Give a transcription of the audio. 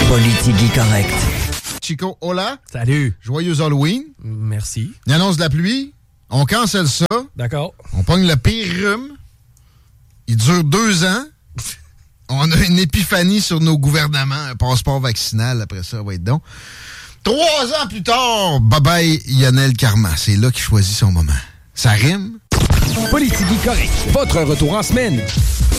Politique correct. Chico, hola. Salut. Joyeux Halloween. Merci. Il annonce de la pluie. On cancelle ça. D'accord. On pogne le pire rhume. Il dure 2 ans. On a une épiphanie sur nos gouvernements. Un passeport vaccinal, après ça va être donc. 3 ans plus tard, bye-bye Lionel Carman. C'est là qu'il choisit son moment. Ça rime. Politique correct. Votre retour en semaine.